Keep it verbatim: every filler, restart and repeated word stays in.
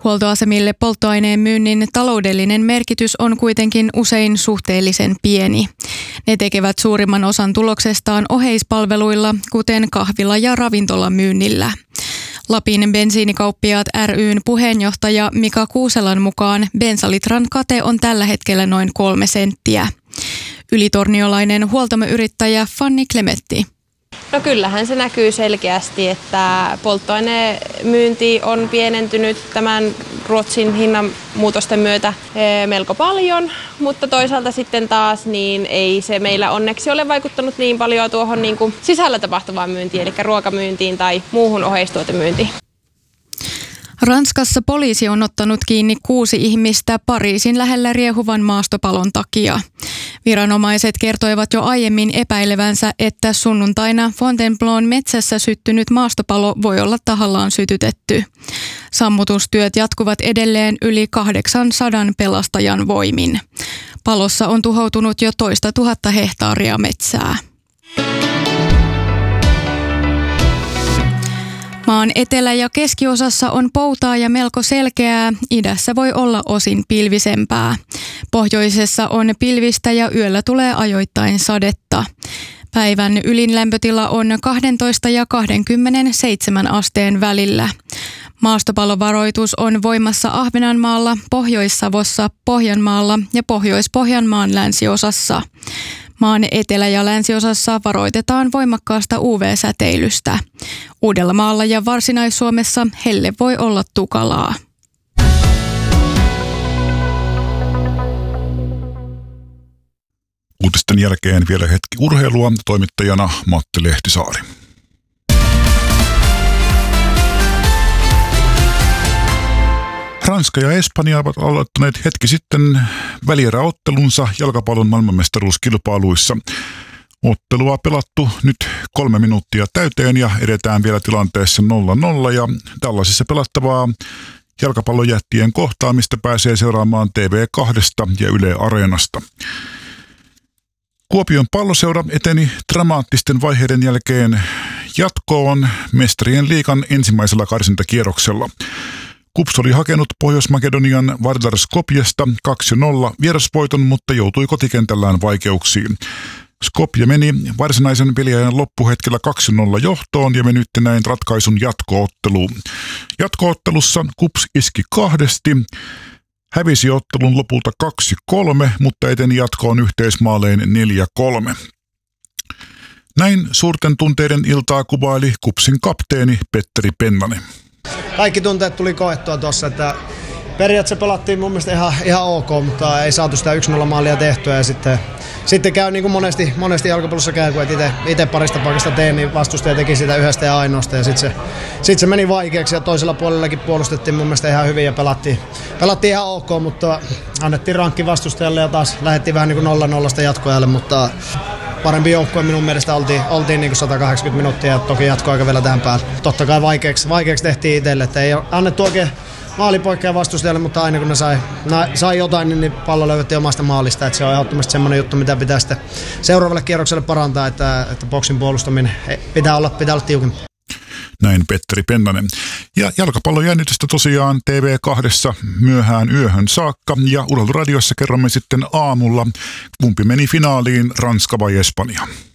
Huoltoasemille polttoaineen myynnin taloudellinen merkitys on kuitenkin usein suhteellisen pieni. Ne tekevät suurimman osan tuloksestaan oheispalveluilla, kuten kahvila- ja ravintolamyynnillä. Lapin bensiinikauppiaat ry:n puheenjohtaja Mika Kuuselan mukaan bensalitran kate on tällä hetkellä noin kolme senttiä. Ylitorniolainen huoltamoyrittäjä Fanni Klemetti. No kyllähän se näkyy selkeästi, että polttoainemyynti on pienentynyt tämän Ruotsin hinnanmuutosten myötä melko paljon, mutta toisaalta sitten taas niin ei se meillä onneksi ole vaikuttanut niin paljon tuohon niin kuin sisällä tapahtuvaan myyntiin, eli ruokamyyntiin tai muuhun oheistuotemyyntiin. Ranskassa poliisi on ottanut kiinni kuusi ihmistä Pariisin lähellä riehuvan maastopalon takia. Viranomaiset kertoivat jo aiemmin epäilevänsä, että sunnuntaina Fontainebleaun metsässä syttynyt maastopalo voi olla tahallaan sytytetty. Sammutustyöt jatkuvat edelleen yli kahdeksansadan pelastajan voimin. Palossa on tuhoutunut jo toista tuhatta hehtaaria metsää. Maan etelä- ja keskiosassa on poutaa ja melko selkeää, idässä voi olla osin pilvisempää. Pohjoisessa on pilvistä ja yöllä tulee ajoittain sadetta. Päivän ylin lämpötila on kaksitoista ja kaksikymmentäseitsemän asteen välillä. Maastopalovaroitus on voimassa Ahvenanmaalla, Pohjois-Savossa, Pohjanmaalla ja Pohjois-Pohjanmaan länsiosassa. Maan etelä- ja länsiosassa varoitetaan voimakkaasta U V-säteilystä. Uudellamaalla ja Varsinais-Suomessa helle voi olla tukalaa. Uutisten jälkeen vielä hetki urheilua, toimittajana Matti Lehtisaari. Ranska ja Espanja ovat aloittaneet hetki sitten välieräottelunsa jalkapallon maailmanmestaruuskilpailuissa. Ottelua pelattu nyt kolme minuuttia täyteen ja edetään vielä tilanteessa nolla nolla ja tällaisissa pelattavaa jalkapallojättien kohtaamista pääsee seuraamaan T V kaksi ja Yle Areenasta. Kuopion Palloseura eteni dramaattisten vaiheiden jälkeen jatkoon Mestarien liigan ensimmäisellä karsintakierroksella. KuPS oli hakenut Pohjois-Makedonian Vardar Skopjesta kaksi nolla vierasvoiton, mutta joutui kotikentällään vaikeuksiin. Skopje meni varsinaisen peliajan loppuhetkellä kaksi nolla johtoon ja venytti näin ratkaisun jatkootteluun. Jatkoottelussa KuPS iski kahdesti, hävisi ottelun lopulta kaksi kolme, mutta eteni jatkoon yhteismaalein neljä kolme. Näin suurten tunteiden iltaa kuvaili KuPSin kapteeni Petteri Pennanen. Kaikki tunteet tuli koettua tuossa, että periaatteessa pelattiin mun mielestä ihan, ihan ok, mutta ei saatu sitä yksi nolla maalia tehtyä ja sitten, sitten käy niin kuin monesti, monesti jalkapallossa käy, kun itse parista paikasta teen, niin vastustaja teki sitä yhdestä ja ainoasta ja sitten se, sit se meni vaikeaksi ja toisella puolellakin puolustettiin mun mielestä ihan hyvin ja pelattiin, pelattiin ihan ok, mutta annettiin rankki vastustajalle ja taas lähdettiin vähän niin kuin nolla nollasta jatkoajalle, mutta parempi joukkue minun mielestä oltiin, oltiin niin kuin sata kahdeksankymmentä minuuttia ja toki jatkoaika vielä tähän päälle. Totta kai vaikeaksi, vaikeaksi tehtiin itselle, että ei annettu oikein maalipoikkeja vastustajalle, mutta aina kun ne sai, na, sai jotain, niin, niin pallo löydettiin omasta maalista. Että se on ehdottomasti semmoinen juttu, mitä pitää sitten seuraavalle kierrokselle parantaa, että, että boksin puolustaminen pitää olla, pitää olla tiukempi. Näin Petteri Pennanen. Ja jalkapallon jännitystä tosiaan T V kaksi myöhään yöhön saakka ja Urheiluradiossa kerromme sitten aamulla, kumpi meni finaaliin, Ranska vai Espanja.